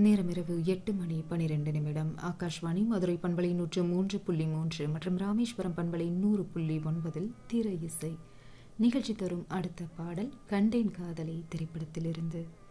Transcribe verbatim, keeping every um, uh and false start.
நேரம் இரவு எட்டு மணி பனிரெண்டு நிமிடம். ஆகாஷ்வாணி மதுரை பண்பலை நூற்று மூன்று புள்ளி மூன்று மற்றும் ராமேஸ்வரம் பண்பலை நூறு புள்ளி ஒன்பதில் திரை இசை நிகழ்ச்சி தரும் அடுத்த பாடல் கண்டேன் காதலை திரைப்படத்திலிருந்து.